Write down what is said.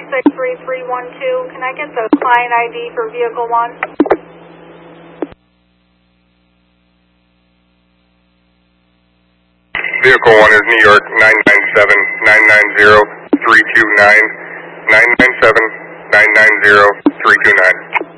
63312. Can I get the client ID for vehicle 1? Vehicle 1 is New York 997-990-329, 997-990-329.